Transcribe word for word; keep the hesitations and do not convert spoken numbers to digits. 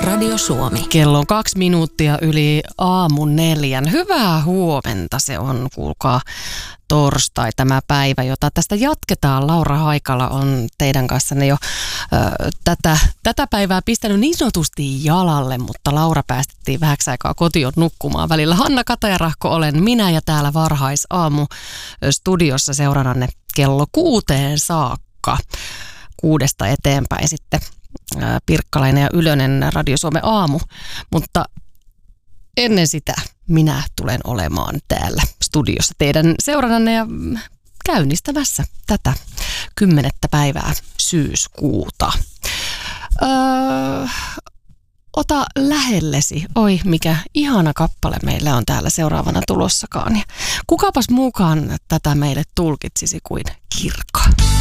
Radio Suomi. Kello on kaksi minuuttia yli aamun neljän. Hyvää huomenta, se on, kuulkaa, torstai tämä päivä, jota tästä jatketaan. Laura Haikala on teidän kanssanne jo ö, tätä, tätä päivää pistänyt niin sanotusti jalalle, mutta Laura päästettiin vähäksi aikaa kotiin nukkumaan välillä. Hanna Katajarahko olen minä ja täällä varhaisaamu studiossa seurananne kello kuuteen saakka. Kuudesta eteenpäin sitten Pirkkalainen ja Ylönen Radio Suomen aamu, mutta ennen sitä minä tulen olemaan täällä studiossa teidän seurannanne ja käynnistämässä tätä kymmenettä päivää syyskuuta. Öö, ota lähellesi, oi mikä ihana kappale meillä on täällä seuraavana tulossakaan. Ja kukapas muukaan tätä meille tulkitsisi kuin Kirkko.